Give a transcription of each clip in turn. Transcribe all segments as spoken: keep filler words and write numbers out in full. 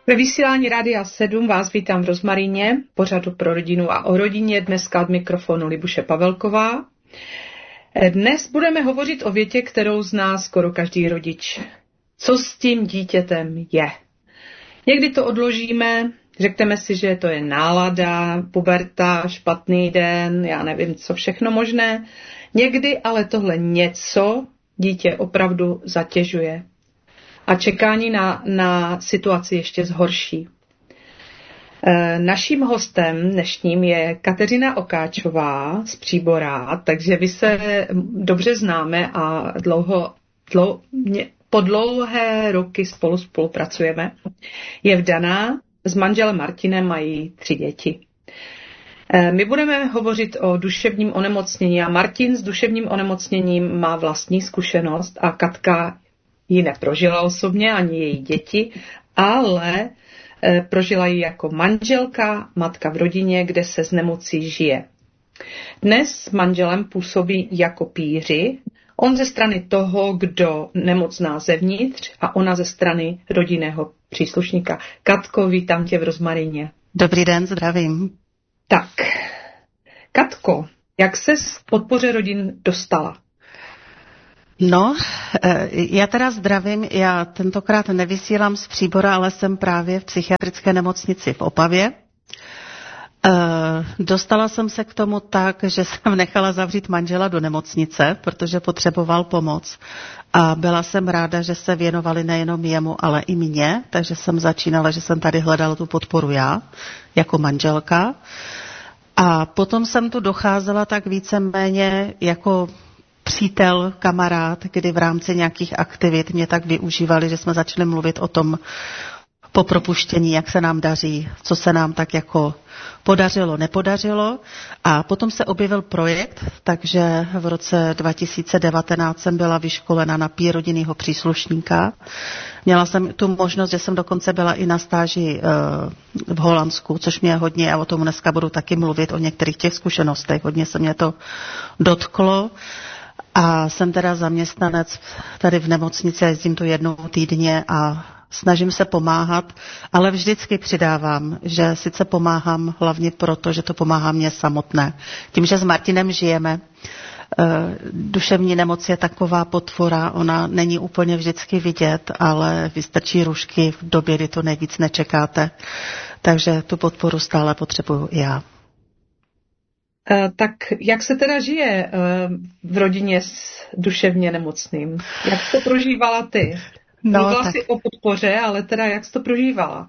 Ve vysílání Rádia sedm vás vítám v Rozmaríně, pořadu pro rodinu a o rodině, dneska od mikrofonu Libuše Pavelková. Dnes budeme hovořit o větě, kterou zná skoro každý rodič. Co s tím dítětem je? Někdy to odložíme, řekneme si, že to je nálada, puberta, špatný den, já nevím, co všechno možné. Někdy ale tohle něco dítě opravdu zatěžuje. A čekání na, na situaci ještě zhorší. E, naším hostem dnešním je Kateřina Okáčová z Příbora, takže vy se dobře známe a dlouho, dlou, po dlouhé roky spolu spolupracujeme. Je vdaná, s manželem Martinem mají tři děti. E, my budeme hovořit o duševním onemocnění a Martin s duševním onemocněním má vlastní zkušenost a Katka ji neprožila osobně, ani její děti, ale e, prožila ji jako manželka, matka v rodině, kde se s nemocí žije. Dnes s manželem působí jako píři, on ze strany toho, kdo nemoc zná zevnitř a ona ze strany rodinného příslušníka. Katko, vítám tě v Rozmaríně. Dobrý den, zdravím. Tak, Katko, jak ses k podpoře rodin dostala? No, já teda zdravím, já tentokrát nevysílám z Příbora, ale jsem právě v psychiatrické nemocnici v Opavě. Dostala jsem se k tomu tak, že jsem nechala zavřít manžela do nemocnice, protože potřeboval pomoc. A byla jsem ráda, že se věnovali nejenom jemu, ale i mně, takže jsem začínala, že jsem tady hledala tu podporu já, jako manželka. A potom jsem tu docházela tak víceméně jako přítel, kamarád, kdy v rámci nějakých aktivit mě tak využívali, že jsme začali mluvit o tom po propuštění, jak se nám daří, co se nám tak jako podařilo, nepodařilo. A potom se objevil projekt, takže v roce dva tisíce devatenáct jsem byla vyškolena na pír rodinného příslušníka. Měla jsem tu možnost, že jsem dokonce byla i na stáži v Holandsku, což mě hodně, a o tom dneska budu taky mluvit, o některých těch zkušenostech, hodně se mě to dotklo. A jsem teda zaměstnanec tady v nemocnici, jezdím tu jednou týdně a snažím se pomáhat, ale vždycky přidávám, že sice pomáhám hlavně proto, že to pomáhá mě samotné. Tím, že s Martinem žijeme, duševní nemoc je taková potvora, ona není úplně vždycky vidět, ale vystrčí rušky v době, kdy to nejvíc nečekáte. Takže tu podporu stále potřebuju i já. Tak jak se teda žije v rodině s duševně nemocným? Jak to prožívala ty? No, Mluvila tak... jsi o podpoře, ale teda jak jsi to prožívala?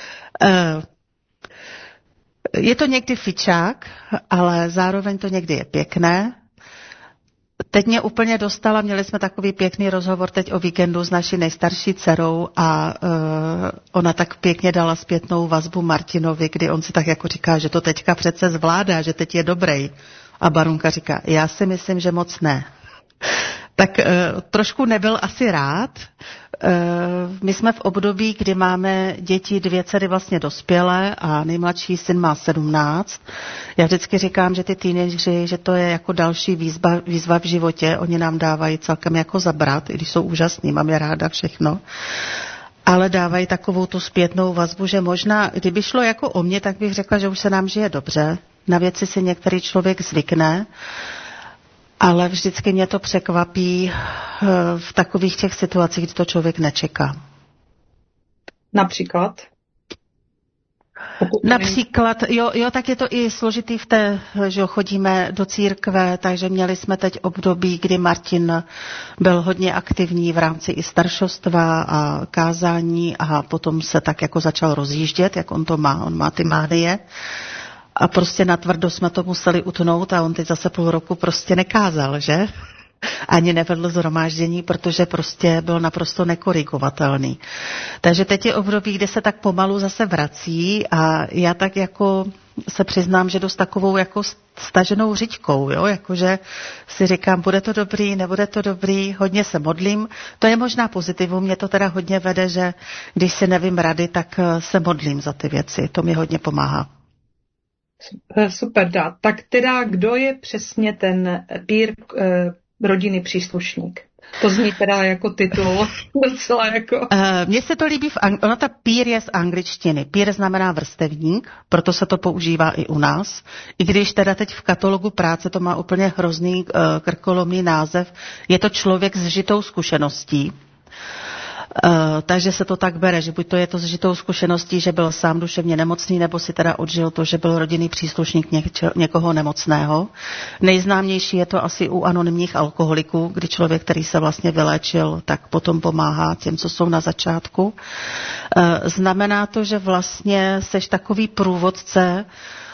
Je to někdy fičák, ale zároveň to někdy je pěkné. Teď mě úplně dostala, měli jsme takový pěkný rozhovor teď o víkendu s naší nejstarší dcerou a uh, ona tak pěkně dala zpětnou vazbu Martinovi, kdy on si tak jako říká, že to teďka přece zvládá, že teď je dobrý. A Barunka říká, já si myslím, že moc ne. Tak uh, trošku nebyl asi rád. Uh, my jsme v období, kdy máme děti, dvě dcery vlastně dospělé a nejmladší syn má sedmnáct. Já vždycky říkám, že ty teenageři, že to je jako další výzva, výzva v životě. Oni nám dávají celkem jako zabrat, i když jsou úžasný, mám je ráda všechno. Ale dávají takovou tu zpětnou vazbu, že možná, kdyby šlo jako o mě, tak bych řekla, že už se nám žije dobře. Na věci si některý člověk zvykne. Ale vždycky mě to překvapí v takových těch situacích, kdy to člověk nečeká. Například? Například, jo, jo, tak je to i složitý v té, že chodíme do církve, takže měli jsme teď období, kdy Martin byl hodně aktivní v rámci i staršostva a kázání a potom se tak jako začal rozjíždět, jak on to má, on má ty mánie. A prostě natvrdo jsme to museli utnout a on teď zase půl roku prostě nekázal, že? Ani nevedl shromáždění, protože prostě byl naprosto nekorigovatelný. Takže teď je období, kde se tak pomalu zase vrací a já tak jako se přiznám, že dost takovou jako staženou řiďkou, jo? Jakože si říkám, bude to dobrý, nebude to dobrý, hodně se modlím. To je možná pozitivum, mě to teda hodně vede, že když si nevím rady, tak se modlím za ty věci, to mi hodně pomáhá. Super, dá. Tak teda, kdo je přesně ten pír eh, rodinný příslušník? To zní teda jako titul, docela jako... Uh, Mně se to líbí, v ang- ona ta pír je z angličtiny. Pír znamená vrstevník, proto se to používá i u nás. I když teda teď v katalogu práce to má úplně hrozný uh, krkolomný název, je to člověk s žitou zkušeností. Uh, takže se to tak bere, že buď to je to s žitou zkušeností, že byl sám duševně nemocný, nebo si teda odžil to, že byl rodinný příslušník něč- někoho nemocného. Nejznámější je to asi u anonymních alkoholiků, kdy člověk, který se vlastně vyléčil, tak potom pomáhá těm, co jsou na začátku. Uh, znamená to, že vlastně seš takový průvodce.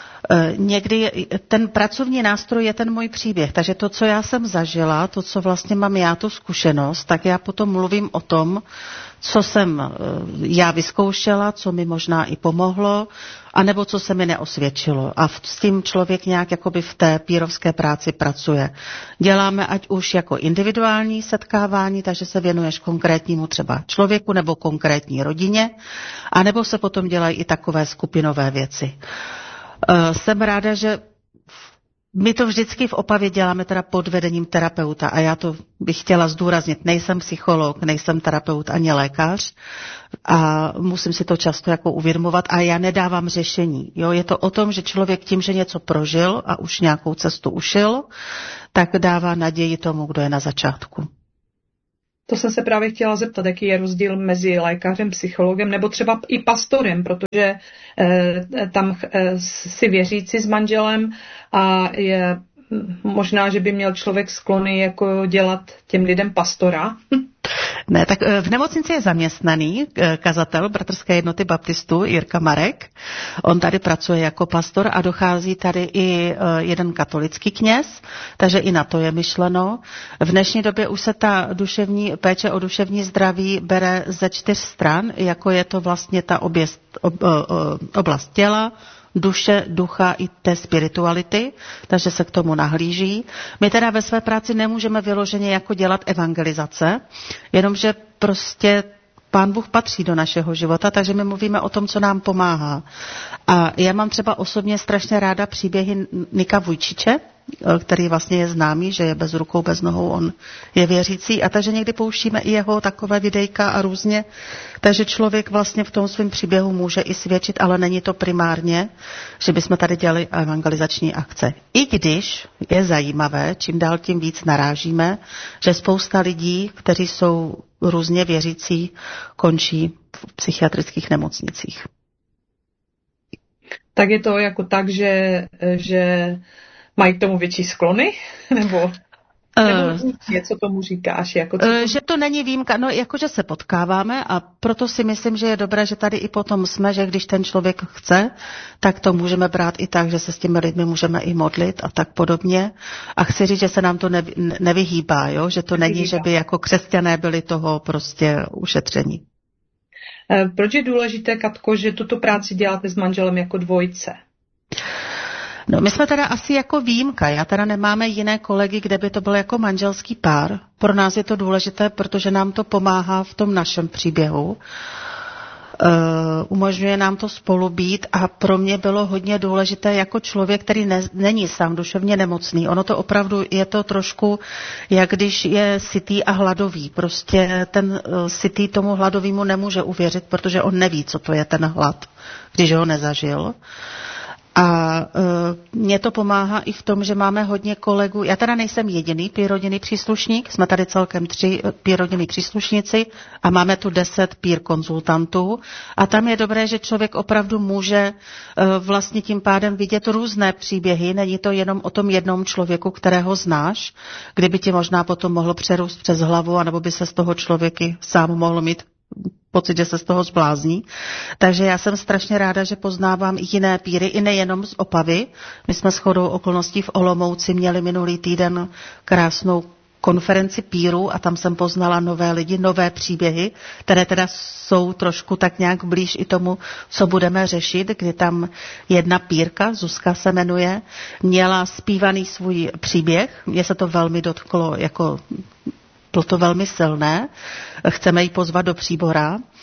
Někdy ten pracovní nástroj je ten můj příběh, takže to, co já jsem zažila, to, co vlastně mám já, tu zkušenost, tak já potom mluvím o tom, co jsem já vyzkoušela, co mi možná i pomohlo, anebo co se mi neosvědčilo. A s tím člověk nějak jakoby v té pírovské práci pracuje. Děláme ať už jako individuální setkávání, takže se věnuješ konkrétnímu třeba člověku nebo konkrétní rodině, anebo se potom dělají i takové skupinové věci. Uh, jsem ráda, že my to vždycky v Opavě děláme teda pod vedením terapeuta a já to bych chtěla zdůraznit. Nejsem psycholog, nejsem terapeut ani lékař a musím si to často jako uvědomovat a já nedávám řešení. Jo, je to o tom, že člověk tím, že něco prožil a už nějakou cestu ušil, tak dává naději tomu, kdo je na začátku. To jsem se právě chtěla zeptat, jaký je rozdíl mezi lékařem, psychologem nebo třeba i pastorem, protože eh, tam eh, si věřící s manželem a je možná, že by měl člověk sklony jako dělat těm lidem pastora. Ne, tak v nemocnici je zaměstnaný kazatel Bratrské jednoty baptistů Jirka Marek. On tady pracuje jako pastor a dochází tady i jeden katolický kněz, takže i na to je myšleno. V dnešní době už se ta duševní péče o duševní zdraví bere ze čtyř stran, jako je to vlastně ta oběst, ob, oblast těla, duše, ducha i té spirituality, takže se k tomu nahlíží. My teda ve své práci nemůžeme vyloženě jako dělat evangelizace, jenomže prostě Pán Bůh patří do našeho života, takže my mluvíme o tom, co nám pomáhá. A já mám třeba osobně strašně ráda příběhy Nika Vujčiče, který vlastně je známý, že je bez rukou, bez nohou, on je věřící a takže někdy pouštíme i jeho takové videjka a různě, takže člověk vlastně v tom svém příběhu může i svědčit, ale není to primárně, že bychom tady dělali evangelizační akce. I když je zajímavé, čím dál tím víc narážíme, že spousta lidí, kteří jsou různě věřící, končí v psychiatrických nemocnicích. Tak je to jako tak, že, že mají k tomu větší sklony? Nebo, nebo něco tomu říkáš? Jako co to... Že to není výjimka, no jakože se potkáváme a proto si myslím, že je dobré, že tady i potom jsme, že když ten člověk chce, tak to můžeme brát i tak, že se s těmi lidmi můžeme i modlit a tak podobně. A chci říct, že se nám to nevy, nevyhýbá, jo? Že to nevyhýbá. Není, že by jako křesťané byli toho prostě ušetření. Proč je důležité, Katko, že tuto práci děláte s manželem jako dvojce? No, my jsme teda asi jako výjimka. Já teda nemáme jiné kolegy, kde by to byl jako manželský pár. Pro nás je to důležité, protože nám to pomáhá v tom našem příběhu. Uh, umožňuje nám to spolu být a pro mě bylo hodně důležité jako člověk, který ne, není sám duševně nemocný. Ono to opravdu je to trošku, jak když je sytý a hladový. Prostě ten uh, sytý tomu hladovýmu nemůže uvěřit, protože on neví, co to je ten hlad, když ho nezažil. A uh, mě to pomáhá i v tom, že máme hodně kolegů. Já teda nejsem jediný pír-rodinný příslušník, jsme tady celkem tři pír-rodinní příslušníci a máme tu deset pír-konzultantů. A tam je dobré, že člověk opravdu může uh, vlastně tím pádem vidět různé příběhy. Není to jenom o tom jednom člověku, kterého znáš, kdyby ti možná potom mohlo přerůst přes hlavu, anebo by se z toho člověky sám mohl mít pocit, že se z toho zblázní. Takže já jsem strašně ráda, že poznávám jiné píry, i nejenom z Opavy. My jsme shodou okolností v Olomouci měli minulý týden krásnou konferenci pírů a tam jsem poznala nové lidi, nové příběhy, které teda jsou trošku tak nějak blíž i tomu, co budeme řešit, kdy tam jedna pírka, Zuzka se jmenuje, měla zpívaný svůj příběh. Mně se to velmi dotklo, jako bylo to velmi silné. Chceme ji pozvat do Příbora.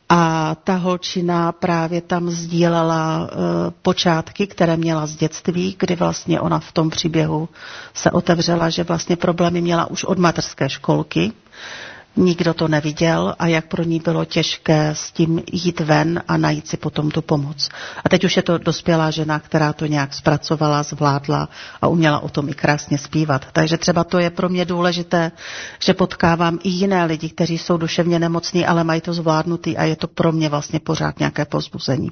A ta holčina právě tam sdílela uh, počátky, které měla z dětství, kdy vlastně ona v tom příběhu se otevřela, že vlastně problémy měla už od mateřské školky. Nikdo to neviděl a jak pro ní bylo těžké s tím jít ven a najít si potom tu pomoc. A teď už je to dospělá žena, která to nějak zpracovala, zvládla a uměla o tom i krásně zpívat. Takže třeba to je pro mě důležité, že potkávám i jiné lidi, kteří jsou duševně nemocní, ale mají to zvládnutý a je to pro mě vlastně pořád nějaké povzbuzení.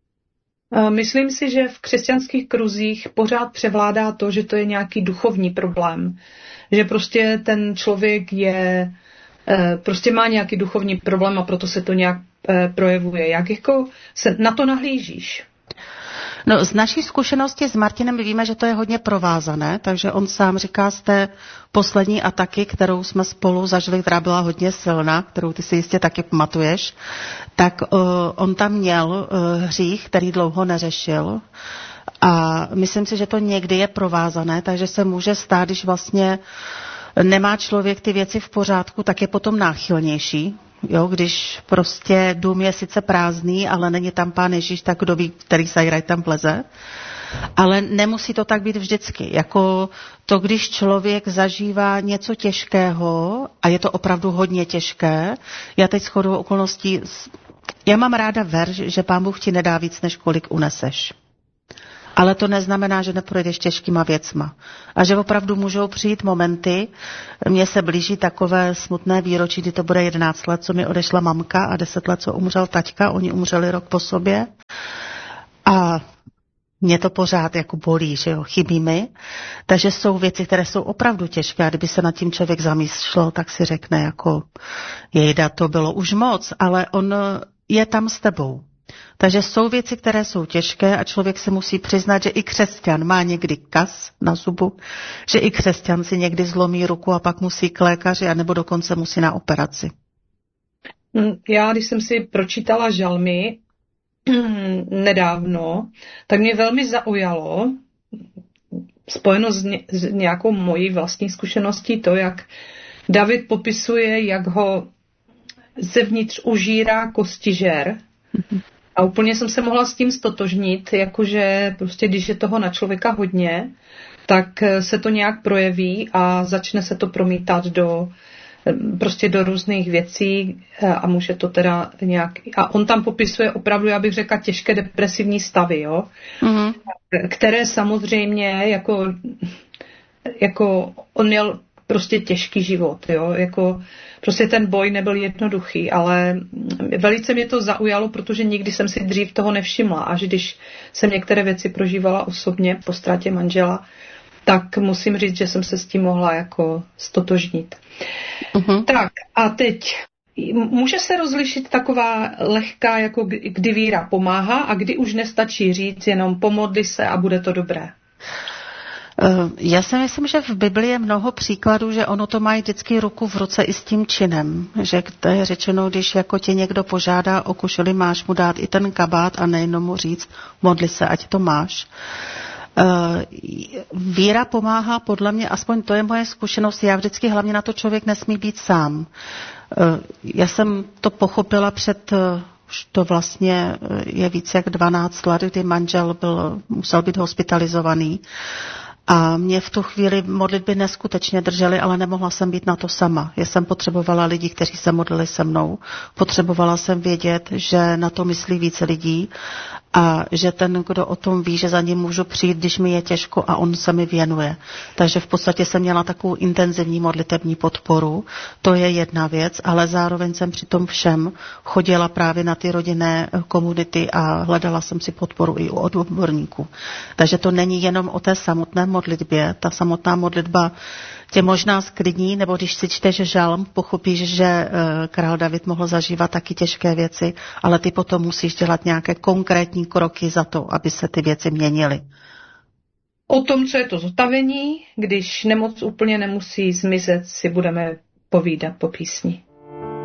Myslím si, že v křesťanských kruzích pořád převládá to, že to je nějaký duchovní problém. Že prostě ten člověk je prostě má nějaký duchovní problém a proto se to nějak projevuje. Jak jako se na to nahlížíš? No, z naší zkušenosti s Martinem víme, že to je hodně provázané, takže on sám říká z té poslední ataky, kterou jsme spolu zažili, která byla hodně silná, kterou ty si jistě taky pamatuješ, tak uh, on tam měl uh, hřích, který dlouho neřešil. A myslím si, že to někdy je provázané, takže se může stát, když vlastně nemá člověk ty věci v pořádku, tak je potom náchylnější. Jo, když prostě dům je sice prázdný, ale není tam Pán Ježíš, tak kdo ví, který sajraj tam vleze. Ale nemusí to tak být vždycky. Jako to, když člověk zažívá něco těžkého, a je to opravdu hodně těžké, já teď shodou okolností, já mám ráda verš, že Pán Bůh ti nedá víc, než kolik uneseš. Ale to neznamená, že neprojdeš těžkýma věcma. A že opravdu můžou přijít momenty, mně se blíží takové smutné výročí, kdy to bude jedenáct let, co mi odešla mamka a deset let, co umřel taťka, oni umřeli rok po sobě. A mě to pořád jako bolí, že jo, chybí mi. Takže jsou věci, které jsou opravdu těžké. A kdyby se nad tím člověk zamýšlel, tak si řekne jako, jejda, to bylo už moc, ale on je tam s tebou. Takže jsou věci, které jsou těžké a člověk se musí přiznat, že i křesťan má někdy kas na zubu, že i křesťan si někdy zlomí ruku a pak musí k lékaři, anebo dokonce musí na operaci. Já, když jsem si pročítala žalmy nedávno, tak mě velmi zaujalo, spojeno s, ně, s nějakou mojí vlastní zkušeností, to, jak David popisuje, jak ho zevnitř užírá kostižér. A úplně jsem se mohla s tím stotožnit, jakože prostě když je toho na člověka hodně, tak se to nějak projeví a začne se to promítat do prostě do různých věcí a může to teda nějak... A on tam popisuje opravdu, já bych řekla, těžké depresivní stavy, jo? Mm-hmm. Které samozřejmě jako, jako on měl prostě těžký život, jo, jako prostě ten boj nebyl jednoduchý, ale velice mě to zaujalo, protože nikdy jsem si dřív toho nevšimla, až když jsem některé věci prožívala osobně po ztrátě manžela, tak musím říct, že jsem se s tím mohla jako stotožnit. Uh-huh. Tak a teď může se rozlišit taková lehká, jako kdy víra pomáhá a kdy už nestačí říct jenom pomodli se a bude to dobré. Já si myslím, že v Biblii je mnoho příkladů, že ono to má vždycky ruku v ruce i s tím činem. Že to je řečeno, když jako tě někdo požádá o košili, máš mu dát i ten kabát a nejenom mu říct, modli se, ať to máš. Víra pomáhá, podle mě, aspoň to je moje zkušenost, já vždycky hlavně na to člověk nesmí být sám. Já jsem to pochopila před... Už to vlastně je více jak dvanáct let, kdy manžel byl, musel být hospitalizovaný. A mě v tu chvíli modlitby neskutečně držely, ale nemohla jsem být na to sama. Já jsem potřebovala lidi, kteří se modlili se mnou. Potřebovala jsem vědět, že na to myslí více lidí a že ten, kdo o tom ví, že za ním můžu přijít, když mi je těžko a on se mi věnuje. Takže v podstatě jsem měla takovou intenzivní modlitební podporu. To je jedna věc, ale zároveň jsem při tom všem chodila právě na ty rodinné komunity a hledala jsem si podporu i od odborníků. Takže to není jenom o té samotné modlitbě. Ta samotná modlitba tě možná sklidní, nebo když si čteš žalm, pochopíš, že král David mohl zažívat taky těžké věci, ale ty potom musíš dělat nějaké konkrétní kroky za to, aby se ty věci měnily. O tom, co je to zotavení, když nemoc úplně nemusí zmizet, si budeme povídat po písni.